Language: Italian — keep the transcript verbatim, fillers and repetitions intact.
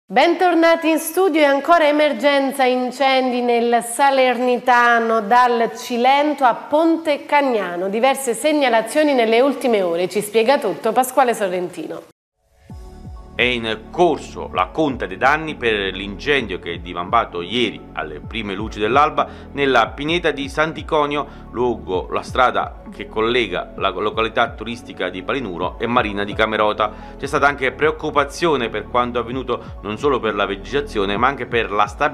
Bentornati in studio. E ancora emergenza incendi nel Salernitano, dal Cilento a Ponte Cagnano. Diverse segnalazioni nelle ultime ore. Ci spiega tutto Pasquale Sorrentino. È in corso la conta dei danni per l'incendio che è divampato ieri alle prime luci dell'alba nella pineta di Sant'Iconio, lungo la strada che collega la località turistica di Palinuro e Marina di Camerota. C'è stata anche preoccupazione per quanto avvenuto non solo per la vegetazione ma anche per la stabilità